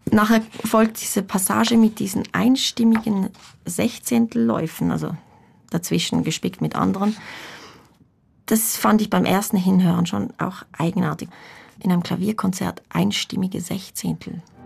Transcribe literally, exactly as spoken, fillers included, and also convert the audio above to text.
Nachher folgt diese Passage mit diesen einstimmigen Sechzehntelläufen, also dazwischen gespickt mit anderen. Das fand ich beim ersten Hinhören schon auch eigenartig. In einem Klavierkonzert einstimmige Sechzehntel.